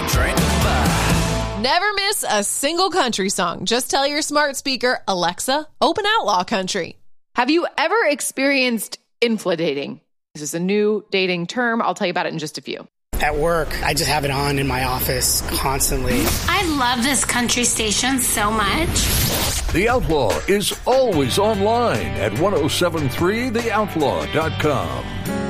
Never miss a single country song. Just tell your smart speaker, Alexa, open Outlaw Country. Have you ever experienced infladating? This is a new dating term. I'll tell you about it in just a few. At work, I just have it on in my office constantly. I love this country station so much. The Outlaw is always online at 1073theoutlaw.com.